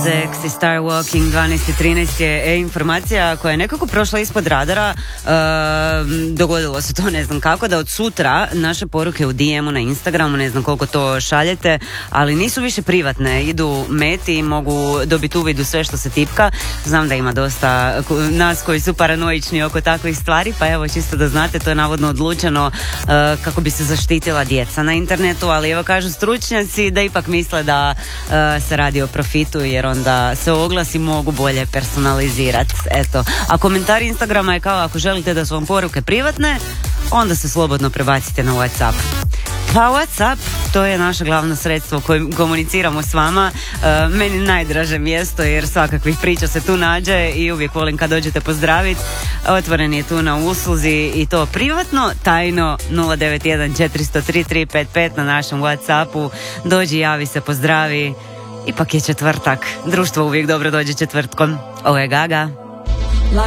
Sexy Star Walking 12.13 je informacija koja je nekako prošla ispod radara. Dogodilo se to ne znam kako, da od sutra naše poruke u DM-u na Instagramu, ne znam koliko to šaljete, ali nisu više privatne, idu meti i mogu dobiti uvid u sve što se tipka. Znam da ima dosta nas koji su paranoični oko takvih stvari, pa evo čisto da znate, to je navodno odlučeno kako bi se zaštitila djeca na internetu, ali evo kažu stručnjaci da ipak misle da se radi o profitu, jer onda se oglasi mogu bolje personalizirati. Eto, a komentar Instagrama je kao ako želite da su vam poruke privatne, onda se slobodno prebacite na WhatsApp. Pa WhatsApp, to je naše glavno sredstvo kojim komuniciramo s vama. Meni najdraže mjesto jer svakakvih priča se tu nađe i uvijek volim kad dođete pozdraviti. Otvoren je tu na usluzi i to privatno, tajno 091 403 355 na našem WhatsAppu. Dođi, javi se, pozdravi. Ipak je četvrtak. Društvo uvijek dobro dođe četvrtkom. Ovo je Gaga.